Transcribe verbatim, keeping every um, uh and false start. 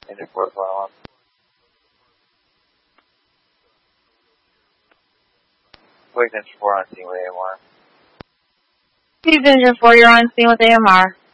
Engine four, one. Please, Engine four on scene with A M R. Please, Engine four, you're on scene with A M R.